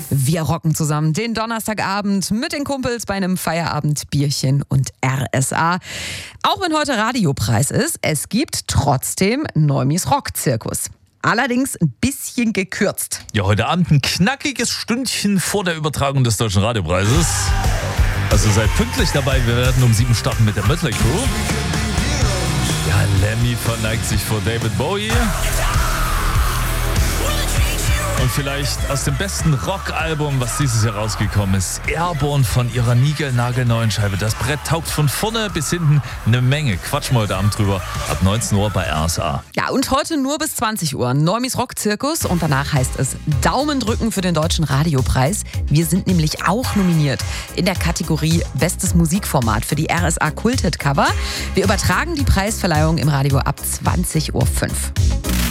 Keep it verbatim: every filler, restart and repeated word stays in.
Wir rocken zusammen den Donnerstagabend mit den Kumpels bei einem Feierabendbierchen und R S A. Auch wenn heute Radiopreis ist, es gibt trotzdem Neumis Rockzirkus. Allerdings ein bisschen gekürzt. Ja, heute Abend ein knackiges Stündchen vor der Übertragung des Deutschen Radiopreises. Also seid pünktlich dabei, wir werden um sieben starten mit der Mötley Crew. Ja, Lemmy verneigt sich vor David Bowie. Und vielleicht aus dem besten Rockalbum, was dieses Jahr rausgekommen ist, Airborne von ihrer niegelnagelneuen Scheibe. Das Brett taugt von vorne bis hinten eine Menge. Quatschen wir heute Abend drüber. Ab neunzehn Uhr bei R S A. Ja, und heute nur bis zwanzig Uhr. Neumis Rockzirkus. Und danach heißt es Daumen drücken für den Deutschen Radiopreis. Wir sind nämlich auch nominiert in der Kategorie Bestes Musikformat für die R S A Kulthit Cover. Wir übertragen die Preisverleihung im Radio ab zwanzig Uhr fünf.